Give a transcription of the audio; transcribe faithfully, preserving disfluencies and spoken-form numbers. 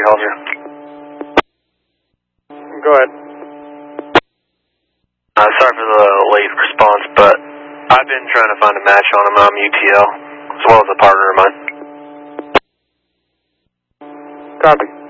help you? Go ahead. Uh, sorry for the late response, but I've been trying to find a match on him. I'm U T L, as well as a partner of mine. Copy.